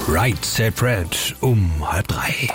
Right Said Fred um 2:30.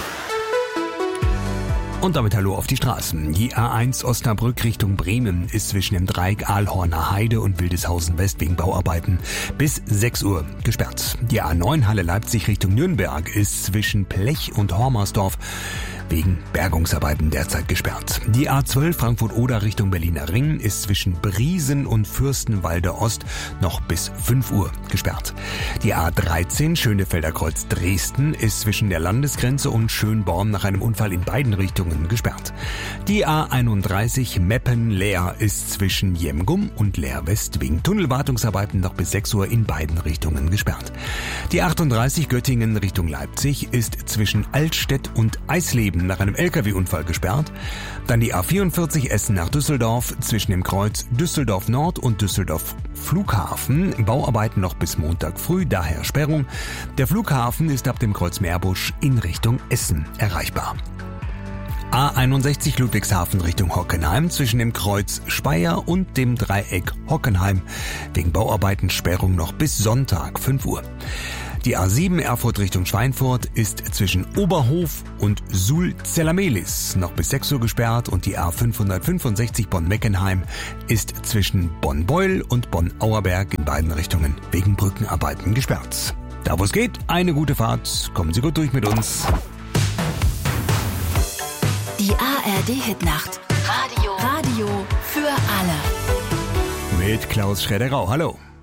Und damit hallo auf die Straßen. Die A1 Osnabrück Richtung Bremen ist zwischen dem Dreieck Aalhorner Heide und Wildeshausen West wegen Bauarbeiten bis 6 Uhr gesperrt. Die A9 Halle Leipzig Richtung Nürnberg ist zwischen Plech und Hormersdorf wegen Bergungsarbeiten derzeit gesperrt. Die A12 Frankfurt-Oder Richtung Berliner Ring ist zwischen Briesen und Fürstenwalde Ost noch bis 5 Uhr gesperrt. Die A13 Schönefelder Kreuz Dresden ist zwischen der Landesgrenze und Schönborn nach einem Unfall in beiden Richtungen gesperrt. Die A31 Meppen-Leer ist zwischen Jemgum und Leer West wegen Tunnelwartungsarbeiten noch bis 6 Uhr in beiden Richtungen gesperrt. Die 38 Göttingen Richtung Leipzig ist zwischen Altstedt und Eisleben nach einem LKW-Unfall gesperrt. Dann die A44 Essen nach Düsseldorf zwischen dem Kreuz Düsseldorf Nord und Düsseldorf Flughafen. Bauarbeiten noch bis Montag früh, daher Sperrung. Der Flughafen ist ab dem Kreuz Meerbusch in Richtung Essen erreichbar. A61 Ludwigshafen Richtung Hockenheim zwischen dem Kreuz Speyer und dem Dreieck Hockenheim. Wegen Bauarbeiten Sperrung noch bis Sonntag 5 Uhr. Die A7 Erfurt Richtung Schweinfurt ist zwischen Oberhof und Suhl-Zellamelis noch bis 6 Uhr gesperrt und die A565 Bonn-Meckenheim ist zwischen Bonn-Beul und Bonn-Auerberg in beiden Richtungen wegen Brückenarbeiten gesperrt. Da wo es geht, eine gute Fahrt. Kommen Sie gut durch mit uns. Die ARD-Hitnacht. Radio für alle. Mit Klaus Schredderau. Hallo.